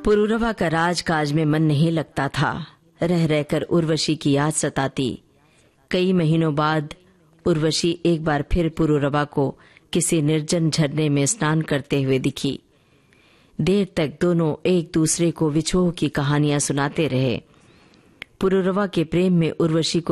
पुरूरवा का राजकाज में मन नहीं लगता था। रह रहकर उर्वशी की याद सताती। कई महीनों बाद उर्वशी एक बार फिर पुरूरवा को किसी निर्जन झरने में स्नान करते हुए दिखी। देर तक दोनों एक दूसरे को विछोह की कहानियां सुनाते रहे। पुरूरवा के प्रेम में उर्वशी को